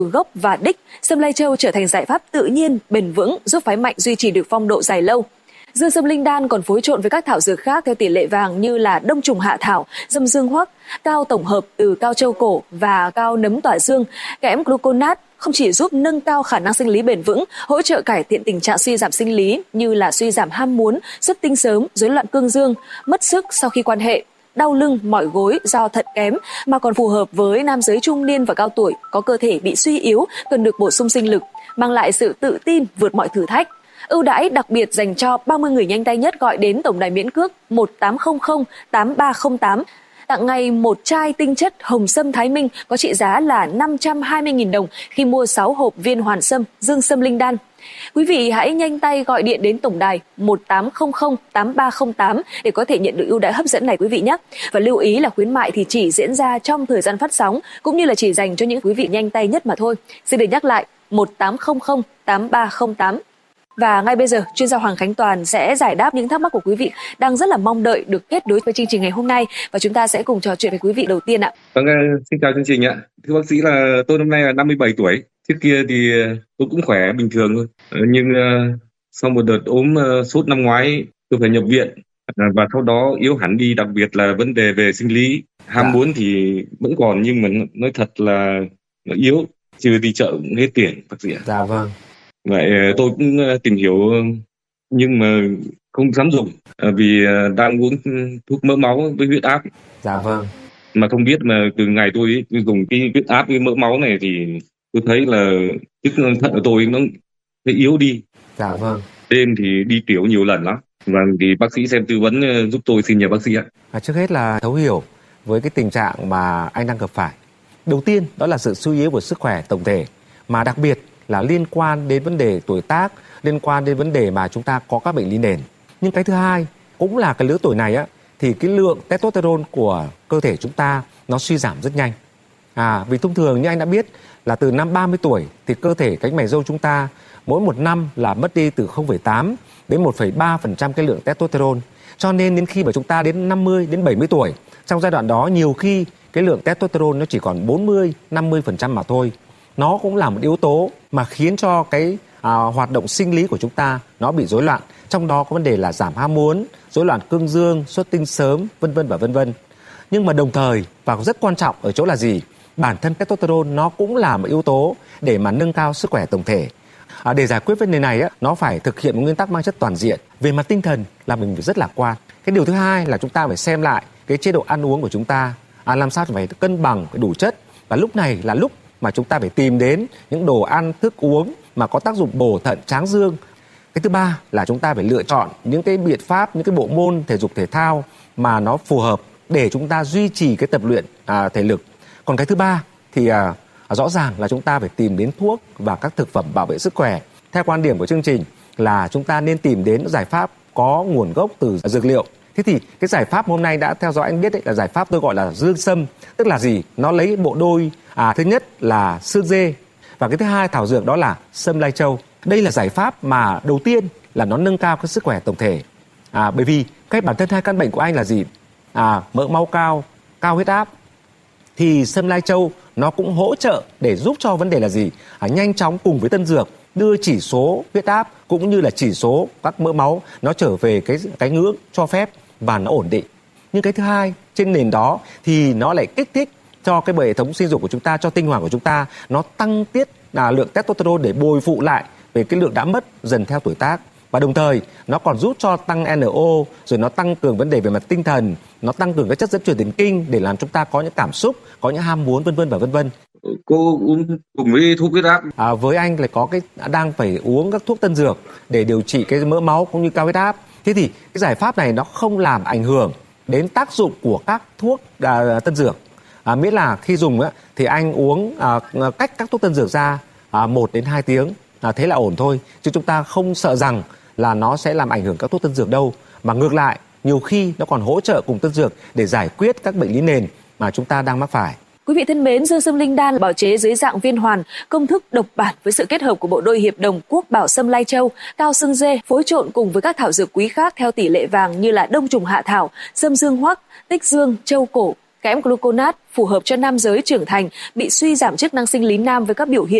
gốc và đích, sâm lai châu trở thành giải pháp tự nhiên, bền vững giúp phái mạnh duy trì được phong độ dài lâu. Dương sâm linh đan còn phối trộn với các thảo dược khác theo tỷ lệ vàng như là đông trùng hạ thảo, dâm dương hoắc, cao tổng hợp từ cao châu cổ và cao nấm tỏa dương, kẽm gluconat không chỉ giúp nâng cao khả năng sinh lý bền vững, hỗ trợ cải thiện tình trạng suy giảm sinh lý như là suy giảm ham muốn, xuất tinh sớm, rối loạn cương dương, mất sức sau khi quan hệ, đau lưng, mỏi gối do thận kém, mà còn phù hợp với nam giới trung niên và cao tuổi có cơ thể bị suy yếu cần được bổ sung sinh lực, mang lại sự tự tin vượt mọi thử thách. Ưu đãi đặc biệt dành cho 30 người nhanh tay nhất gọi đến tổng đài miễn cước 1800 8308 tặng ngay một chai tinh chất hồng sâm Thái Minh có trị giá là 520.000 đồng khi mua 6 hộp viên hoàn sâm dương sâm linh đan. Quý vị hãy nhanh tay gọi điện đến tổng đài 1800 8308 để có thể nhận được ưu đãi hấp dẫn này quý vị nhé. Và lưu ý là khuyến mại thì chỉ diễn ra trong thời gian phát sóng cũng như là chỉ dành cho những quý vị nhanh tay nhất mà thôi. Xin được nhắc lại 1800 8308. Và ngay bây giờ, chuyên gia Hoàng Khánh Toàn sẽ giải đáp những thắc mắc của quý vị đang rất là mong đợi được kết nối với chương trình ngày hôm nay, và chúng ta sẽ cùng trò chuyện với quý vị đầu tiên ạ. Vâng, xin chào chương trình ạ. Thưa bác sĩ là tôi năm nay là 57 tuổi. Trước kia thì tôi cũng khỏe bình thường thôi. Nhưng sau một đợt ốm sốt năm ngoái tôi phải nhập viện, và sau đó yếu hẳn đi, đặc biệt là vấn đề về sinh lý. Ham muốn thì vẫn còn nhưng mà nói thật là nó yếu, trừ đi chợ cũng hết tiền bác sĩ ạ. Dạ vâng. Vậy tôi cũng tìm hiểu nhưng mà không dám dùng vì đang uống thuốc mỡ máu với huyết áp. Dạ vâng. Mà không biết mà từ ngày tôi dùng cái huyết áp với mỡ máu này thì tôi thấy là chức năng thận của tôi nó yếu đi. Dạ vâng. Đêm thì đi tiểu nhiều lần lắm. Vâng, thì bác sĩ xem tư vấn giúp tôi, xin nhờ bác sĩ ạ. Trước hết là thấu hiểu với cái tình trạng mà anh đang gặp phải. Đầu tiên đó là sự suy yếu của sức khỏe tổng thể, mà đặc biệt là liên quan đến vấn đề tuổi tác, liên quan đến vấn đề mà chúng ta có các bệnh lý nền. Nhưng cái thứ hai cũng là cái lứa tuổi này thì cái lượng testosterone của cơ thể chúng ta nó suy giảm rất nhanh. Vì thông thường như anh đã biết là từ năm 30 tuổi thì cơ thể cánh mày râu chúng ta mỗi một năm là mất đi từ 0,8 đến 1,3% cái lượng testosterone. Cho nên đến khi mà chúng ta đến 50 đến 70 tuổi, trong giai đoạn đó nhiều khi cái lượng testosterone nó chỉ còn 40-50% mà thôi. Nó cũng là một yếu tố mà khiến cho cái hoạt động sinh lý của chúng ta nó bị rối loạn. Trong đó có vấn đề là giảm ham muốn, rối loạn cương dương, xuất tinh sớm, vân vân và vân vân. Nhưng mà đồng thời và rất quan trọng ở chỗ là gì? Bản thân testosterone nó cũng là một yếu tố để mà nâng cao sức khỏe tổng thể. Để giải quyết vấn đề này nó phải thực hiện một nguyên tắc mang chất toàn diện. Về mặt tinh thần là mình phải rất lạc quan. Cái điều thứ hai là chúng ta phải xem lại cái chế độ ăn uống của chúng ta, làm sao phải cân bằng, phải đủ chất. Và lúc này là lúc mà chúng ta phải tìm đến những đồ ăn, thức uống mà có tác dụng bổ thận, tráng dương. Cái thứ ba là chúng ta phải lựa chọn những cái biện pháp, những cái bộ môn thể dục thể thao mà nó phù hợp để chúng ta duy trì cái tập luyện thể lực. Còn cái thứ ba thì rõ ràng là chúng ta phải tìm đến thuốc và các thực phẩm bảo vệ sức khỏe. Theo quan điểm của chương trình là chúng ta nên tìm đến giải pháp có nguồn gốc từ dược liệu. Thế thì cái giải pháp hôm nay đã theo dõi anh biết là giải pháp tôi gọi là dương sâm. Tức là gì? Nó lấy bộ đôi thứ nhất là xương dê và cái thứ hai thảo dược đó là sâm lai châu. Đây là giải pháp mà đầu tiên là nó nâng cao cái sức khỏe tổng thể. Bởi vì cái bản thân hai căn bệnh của anh là gì? Mỡ máu cao, cao huyết áp. Thì sâm lai châu nó cũng hỗ trợ để giúp cho vấn đề là gì? Nhanh chóng cùng với tân dược đưa chỉ số huyết áp cũng như là chỉ số các mỡ máu nó trở về cái ngưỡng cho phép và nó ổn định. Nhưng cái thứ hai, trên nền đó thì nó lại kích thích cho cái hệ thống sinh dục của chúng ta, cho tinh hoàn của chúng ta, nó tăng tiết lượng testosterone để bồi phụ lại về cái lượng đã mất dần theo tuổi tác. Và đồng thời nó còn giúp cho tăng NO, rồi nó tăng cường vấn đề về mặt tinh thần, nó tăng cường các chất dẫn truyền thần kinh để làm chúng ta có những cảm xúc, có những ham muốn vân vân và vân vân. Cô uống cùng với thuốc huyết áp. Với anh là có đang phải uống các thuốc tân dược để điều trị cái mỡ máu cũng như cao huyết áp. Thế thì cái giải pháp này nó không làm ảnh hưởng đến tác dụng của các thuốc tân dược. Miễn là khi dùng thì anh uống cách các thuốc tân dược ra 1 đến 2 tiếng, thế là ổn thôi. Chứ chúng ta không sợ rằng là nó sẽ làm ảnh hưởng các thuốc tân dược đâu. Mà ngược lại, nhiều khi nó còn hỗ trợ cùng tân dược để giải quyết các bệnh lý nền mà chúng ta đang mắc phải. Quý vị thân mến, dương sâm linh đan bào chế dưới dạng viên hoàn, công thức độc bản với sự kết hợp của bộ đôi hiệp đồng quốc bảo sâm lai châu, cao xương dê phối trộn cùng với các thảo dược quý khác theo tỷ lệ vàng như là đông trùng hạ thảo, sâm dương hoắc, tích dương, châu cổ, Kẽm gluconat phù hợp cho nam giới trưởng thành bị suy giảm chức năng sinh lý nam với các biểu hiện